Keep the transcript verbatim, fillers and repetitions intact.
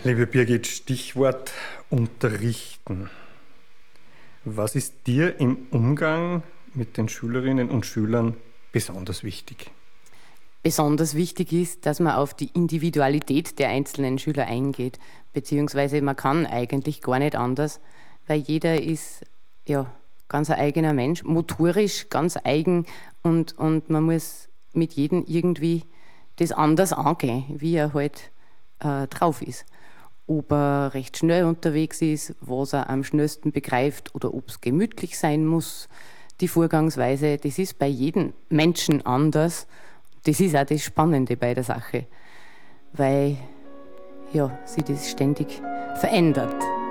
Liebe Birgit, Stichwort unterrichten. Was ist dir im Umgang mit den Schülerinnen und Schülern besonders wichtig? Besonders wichtig ist, dass man auf die Individualität der einzelnen Schüler eingeht, beziehungsweise man kann eigentlich gar nicht anders, weil jeder ist ja ganz ein eigener Mensch, motorisch ganz eigen und, und man muss mit jedem irgendwie das anders angehen, wie er halt äh, drauf ist. Ob er recht schnell unterwegs ist, was er am schnellsten begreift oder ob es gemütlich sein muss. Die Vorgangsweise, das ist bei jedem Menschen anders. Das ist auch das Spannende bei der Sache, weil ja, sich das ständig verändert.